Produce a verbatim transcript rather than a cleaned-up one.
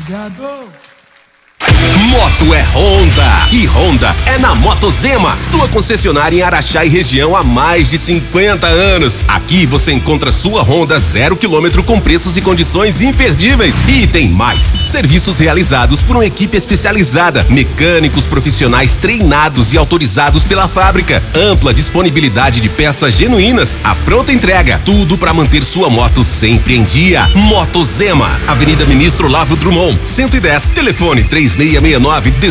Obrigado. Moto é Honda e Honda é na Motozema, sua concessionária em Araxá e região há mais de cinquenta anos. Aqui você encontra sua Honda zero quilômetro com preços e condições imperdíveis. E tem mais, serviços realizados por uma equipe especializada, mecânicos profissionais treinados e autorizados pela fábrica, ampla disponibilidade de peças genuínas, a pronta entrega, tudo para manter sua moto sempre em dia. Motozema, Avenida Ministro Olavo Drummond, cento e dez, telefone três seis seis nove um